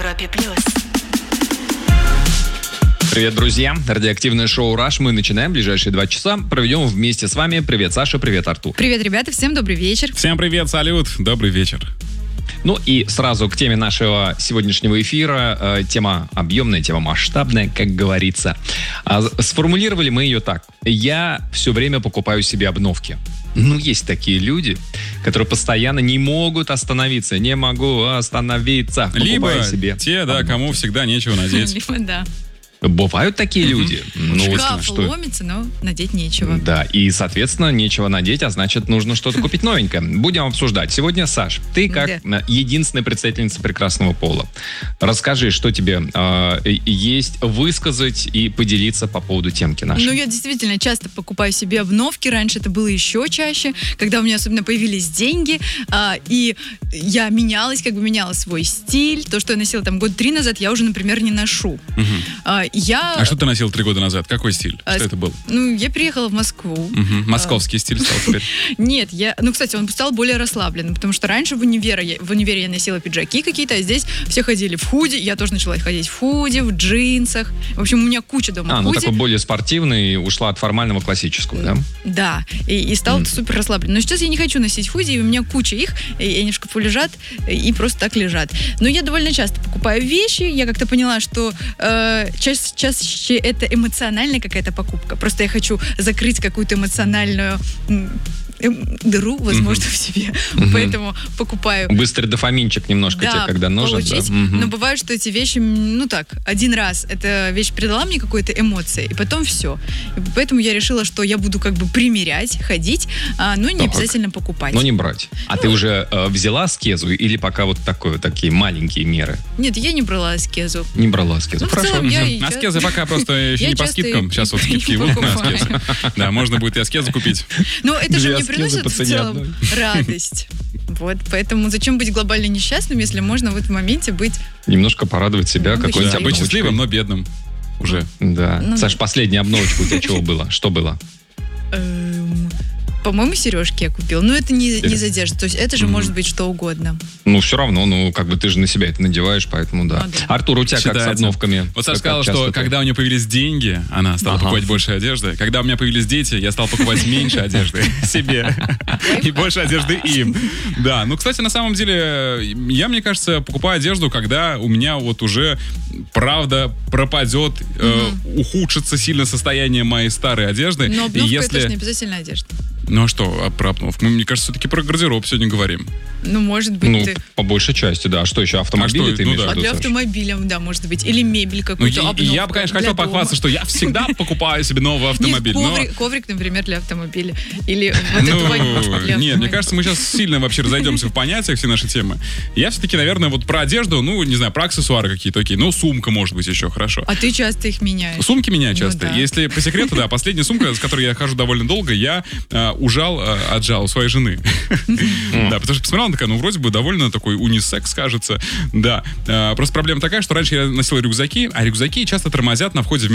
Европе+. Привет, друзья. Радиоактивное шоу «Раш». Мы начинаем. Ближайшие 2 часа проведем вместе с вами. Привет, Саша. Привет, Артур. Привет, ребята. Всем добрый вечер. Всем привет, салют. Добрый вечер. Ну и сразу к теме нашего сегодняшнего эфира. Тема объемная, тема масштабная, как говорится. Сформулировали мы ее так. Я все время покупаю себе обновки. Ну, есть такие люди, которые постоянно не могут остановиться. Не могу остановиться. Либо себе те, да, обновки. кому всегда нечего надеть. Либо да. Бывают такие люди. Ну, Шкаф ломится, но надеть нечего. Да, и, соответственно, нечего надеть, а значит, нужно что-то купить новенькое. Будем обсуждать. Сегодня, Саш, ты как единственная представительница прекрасного пола. Расскажи, что тебе есть высказать и поделиться по поводу темки нашей. Ну, я действительно часто покупаю себе обновки. Раньше это было еще чаще, когда у меня особенно появились деньги, и я меняла свой стиль. То, что я носила там 3 года назад, я уже, например, не ношу. А что ты носил 3 года назад? Какой стиль? Что это был? Ну, я переехала в Москву. Московский стиль стал теперь. Нет, кстати, он стал более расслабленным, потому что раньше в универе я носила пиджаки какие-то, а здесь все ходили в худи. Я тоже начала ходить в худи, в джинсах. В общем, у меня куча дома худи. Ну такой более спортивный, ушла от формального к классическому, да? Да, и стал супер расслабленным. Но сейчас я не хочу носить худи, и у меня куча их, и они в шкафу лежат, и просто так лежат. Но я довольно часто покупаю вещи. Я как-то поняла, что чаще это эмоциональная какая-то покупка. Просто я хочу закрыть какую-то эмоциональную дыру, возможно, в себе. Поэтому покупаю. Быстрый дофаминчик немножко тебе, когда нужен. Получить. Но бывает, что эти вещи, один раз эта вещь придала мне какой-то эмоции, и потом все. И поэтому я решила, что я буду примерять, ходить, но не обязательно покупать. Но не брать. А ты уже взяла аскезу или пока такие маленькие меры? Нет, я не брала аскезу. Не брала аскезу. Хорошо. Аскеза пока просто еще не по скидкам. Сейчас вот скидки будут на аскезу. Да, можно будет и аскезу купить. Ну, это же мне приносит в целом радость. Вот, поэтому зачем быть глобально несчастным, если можно в этом моменте быть... Немножко порадовать себя какой-нибудь обновочкой. Быть счастливым, но бедным. Уже. Да. Саш, последняя обновочка у тебя чего было? Что было? По-моему, сережки я купил. Но это не задержит. То есть это же может быть что угодно. Ну, все равно, ты же на себя это надеваешь, поэтому да. Артур, у тебя как с обновками? Вот Саша сказала, что когда у нее появились деньги, она стала покупать больше одежды. Когда у меня появились дети, я стал покупать меньше одежды себе. И больше одежды им. Да, кстати, на самом деле, мне кажется, покупаю одежду, когда у меня вот уже правда пропадет, ухудшится сильно состояние моей старой одежды. Но обновка это же не обязательно одежда. Ну а что про обновку? Мы, мне кажется, все-таки про гардероб сегодня говорим. Ну, может быть, по большей части, да. А что еще, автомобили ты имеешь в виду? А для автомобиля, да, может быть. Или мебель какую-то, обновку. Я бы, конечно, хотел похвастаться, что я всегда покупаю себе новый автомобиль. Коврик, например, для автомобиля. Или вот эту вонючку для автомобиля. Нет, мне кажется, мы сейчас сильно вообще разойдемся в понятиях, все наши темы. Я все-таки, наверное, вот про одежду, не знаю, про аксессуары какие-то окей. Сумка, может быть, еще хорошо. А ты часто их меняешь? Сумки меняю часто. Да. Если по секрету, да, последняя сумка, с которой я хожу довольно долго, я отжал у своей жены. Да, потому что посмотрел, она такая, вроде бы довольно такой унисекс, кажется. Да. Просто проблема такая, что раньше я носил рюкзаки, а рюкзаки часто тормозят на входе в